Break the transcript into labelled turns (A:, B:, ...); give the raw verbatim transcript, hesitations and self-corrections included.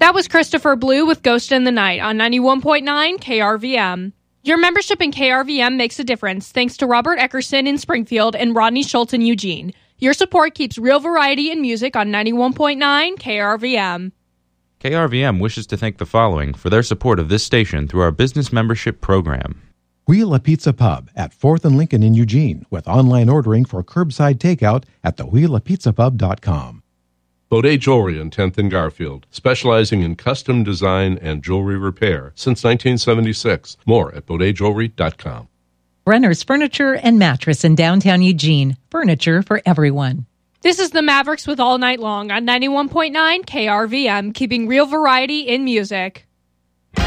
A: That was Christopher Blue with Ghost in the Night on ninety-one point nine K R V M. Your membership in K R V M makes a difference thanks to Robert Eckerson in Springfield and Rodney Schultz in Eugene. Your support keeps real variety in music on ninety-one point nine K R V M.
B: K R V M wishes to thank the following for their support of this station through our business membership program.
C: Wheel a Pizza Pub at fourth and Lincoln in Eugene with online ordering for curbside takeout at the wheel a pizza pub dot com.
D: Baudet Jewelry on tenth and Garfield, specializing in custom design and jewelry repair since nineteen seventy-six. More at baudet jewelry dot com.
E: Brenner's Furniture and Mattress in downtown Eugene. Furniture for everyone.
A: This is the Mavericks with All Night Long on ninety-one point nine K R V M, keeping real variety in music.